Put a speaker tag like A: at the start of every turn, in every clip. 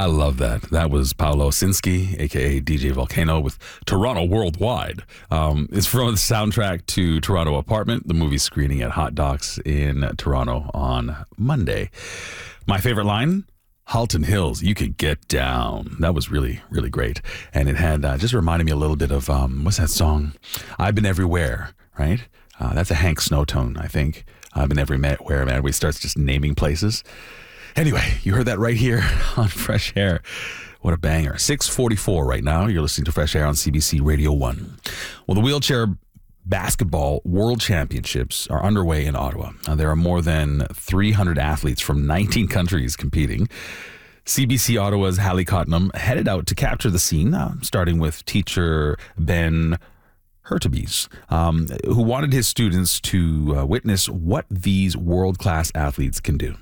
A: I love that. That was Paolo Sinski, a.k.a. DJ Volcano, with Toronto Worldwide. It's from the soundtrack to Toronto Apartment, the movie screening at Hot Docs in Toronto on Monday. My favorite line, Halton Hills, you could get down. That was really, really great. And it had just reminded me a little bit of, what's that song? I've Been Everywhere, right? That's a Hank Snow tone, I think. I've Been Everywhere, man, where he starts just naming places. Anyway, you heard that right here on Fresh Air. What a banger. 6:44 right now. You're listening to Fresh Air on CBC Radio 1. Well, the wheelchair basketball world championships are underway in Ottawa. There are more than 300 athletes from 19 countries competing. CBC Ottawa's Hallie Cottenham headed out to capture the scene, starting with teacher Ben Hurtubise, who wanted his students to witness what these world-class athletes can do.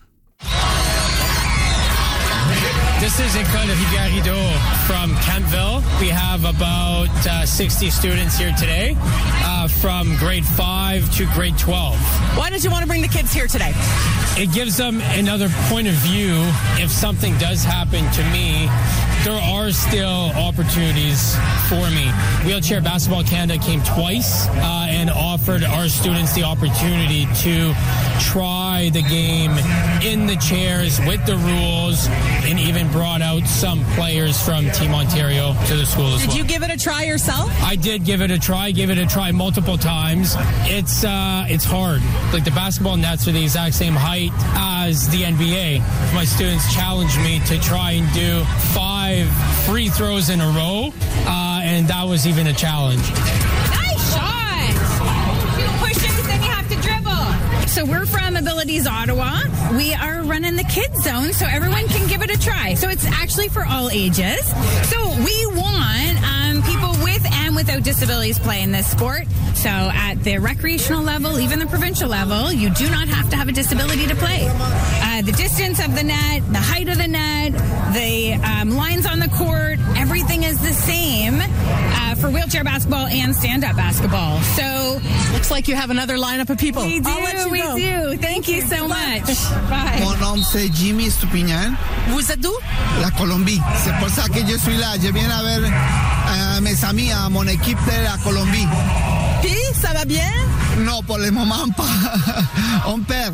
B: This is École Rivière-Rideau from Kentville. We have about 60 students here today from grade 5 to grade 12.
C: Why did you want to bring the kids here today?
B: It gives them another point of view. If something does happen to me, there are still opportunities for me. Wheelchair Basketball Canada came twice and offered our students the opportunity to try the game in the chairs with the rules, and even brought out some players from Team Ontario to the school as well.
C: Did you give it a try yourself?
B: I did give it a try multiple times. It's hard. Like, the basketball nets are the exact same height as the NBA. My students challenged me to try and do 5 free throws in a row, and that was even a challenge.
C: Nice shot! Push then you have to dribble. So we're from Abilities Ottawa. We are running the kids zone so everyone can give it a try. So it's actually for all ages. So we want people with and without disabilities play in this sport. So at the recreational level, even the provincial level, you do not have to have a disability to play. The distance of the net, the height of the net, the lines on the court, everything is the same for wheelchair basketball and stand-up basketball. So
D: looks like you have another lineup of people.
C: We do. Thank you so much. Bye.
E: Mon nom c'est Jimmy Stupignan.
D: Vous êtes d'où?
E: La Colombie. C'est pour ça que je suis là. Je viens à ver a mes amis, à mon équipe de la Colombie.
D: Puis, ça va bien?
E: Non, pour le moment pas. On perd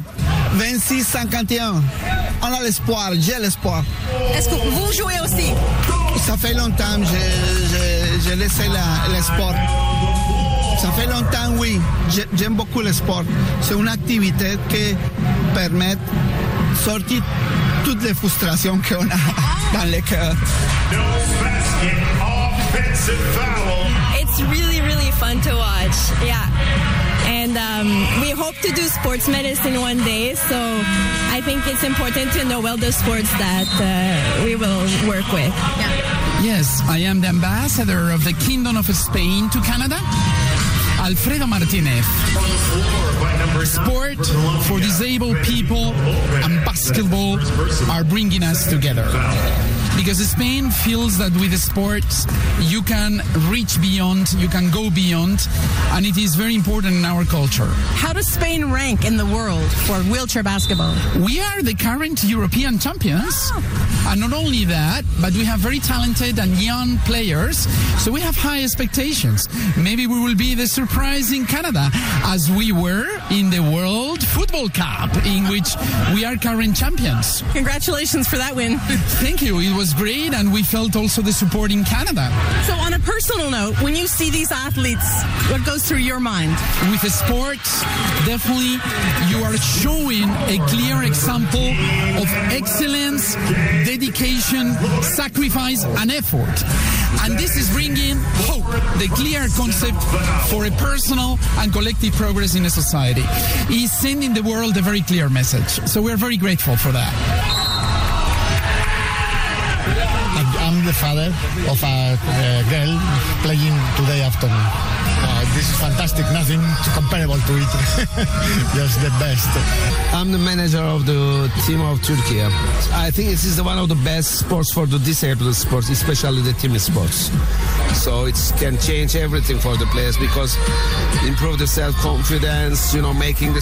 E: 26-51. On a l'espoir, j'ai l'espoir.
D: Est-ce que vous jouez aussi?
E: Ça fait longtemps que j'ai laissé le sport. Ça fait longtemps, oui. J'aime beaucoup le sport. C'est une activité qui permet de sortir toutes les frustrations qu'on a dans le cœur.
F: It's really, really fun to watch. Yeah. And we hope to do sports medicine one day, so I think it's important to know well the sports that we will work with.
D: Yeah.
G: Yes, I am the ambassador of the Kingdom of Spain to Canada, Alfredo Martinez. Sport for disabled people and basketball are bringing us together. Because Spain feels that with sports, you can reach beyond, you can go beyond, and it is very important in our culture.
D: How does Spain rank in the world for wheelchair basketball?
G: We are the current European champions. And not only that, but we have very talented and young players, so we have high expectations. Maybe we will be the surprise in Canada, as we were in the World Football Cup, in which we are current champions.
D: Congratulations for that win.
G: Thank you. It was great, and we felt also the support in Canada.
D: So on a personal note, when you see these athletes, what goes through your mind?
G: With the sports, definitely you are showing a clear example of excellence, dedication, sacrifice, and effort. And this is bringing hope, the clear concept for a personal and collective progress in a society. It's sending the world a very clear message. So we're very grateful for that.
H: I'm the father of a girl playing today afternoon. This is fantastic, nothing comparable to it. Just the best.
I: I'm the manager of the team of Turkey. I think this is one of the best sports for the disabled sports, especially the team sports. So it can change everything for the players because improve the self-confidence, making the